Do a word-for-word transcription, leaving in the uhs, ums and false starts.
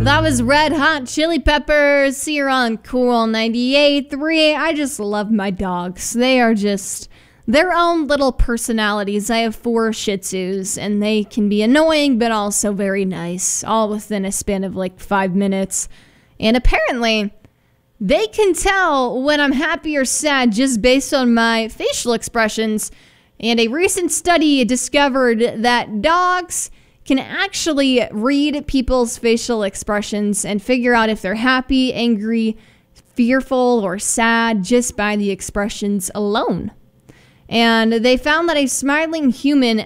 That was Red Hot Chili Peppers here on Cool ninety-eight point three. I just love my dogs. They are just their own little personalities. I have four Shih Tzus, and they can be annoying, but also very nice, all within a span of like five minutes. And apparently, they can tell when I'm happy or sad just based on my facial expressions. And a recent study discovered that dogs can actually read people's facial expressions and figure out if they're happy, angry, fearful, or sad just by the expressions alone. And they found that a smiling human